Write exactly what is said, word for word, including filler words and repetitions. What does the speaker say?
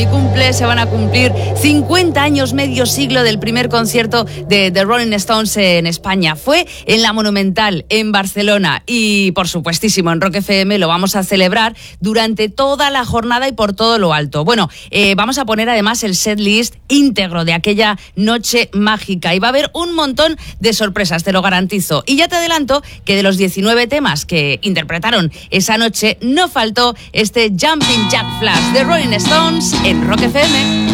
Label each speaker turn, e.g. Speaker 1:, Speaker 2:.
Speaker 1: Mi cumple se van a cumplir cincuenta años, medio siglo del primer concierto de The Rolling Stones en España. Fue en la Monumental, en Barcelona, y por supuestísimo en Rock F M lo vamos a celebrar durante toda la jornada y por todo lo alto. Bueno, eh, vamos a poner además el setlist íntegro de aquella noche mágica y va a haber un montón de sorpresas, te lo garantizo. Y ya te adelanto que de los diecinueve temas que interpretaron esa noche, no faltó este Jumping Jack Flash de Rolling Stones en Rock F M.